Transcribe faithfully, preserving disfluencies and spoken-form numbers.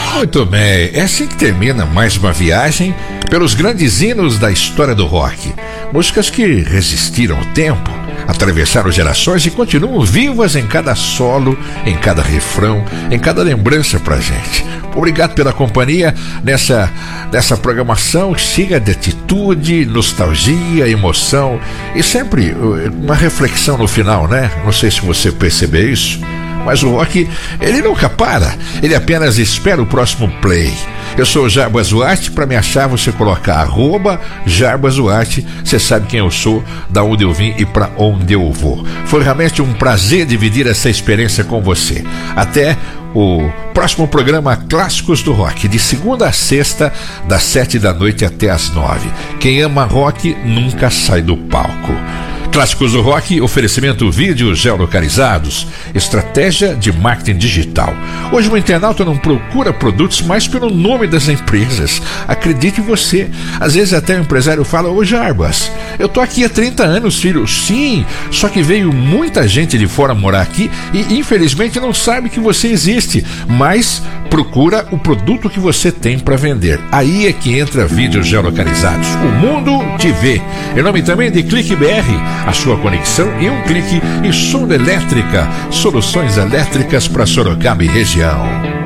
Muito bem, é assim que termina mais uma viagem pelos grandes hinos da história do rock. Músicas que resistiram ao tempo, atravessaram gerações e continuam vivas em cada solo, em cada refrão, em cada lembrança pra gente. Obrigado pela companhia nessa, nessa programação cheia de atitude, nostalgia, emoção e sempre uma reflexão no final, né? Não sei se você percebeu isso, mas o rock, ele nunca para, ele apenas espera o próximo play. Eu sou o Jarbas Duarte, para me achar você colocar arroba Jarbas Duarte, você sabe quem eu sou, da onde eu vim e para onde eu vou. Foi realmente um prazer dividir essa experiência com você. Até o próximo programa Clássicos do Rock, de segunda a sexta, das sete da noite até as nove. Quem ama rock nunca sai do palco. Clássicos do Rock, oferecimento vídeos geolocalizados, estratégia de marketing digital. Hoje o internauta não procura produtos mais pelo nome das empresas. Acredite você. Às vezes até o empresário fala: ô Jarbas, eu tô aqui há trinta anos, filho. Sim, só que veio muita gente de fora morar aqui e infelizmente não sabe que você existe, mas procura o produto que você tem para vender. Aí é que entra vídeos geolocalizados. O mundo te vê. Em nome também de Clique B R, a sua conexão em um clique, e Sonda Elétrica, soluções elétricas para Sorocaba e região.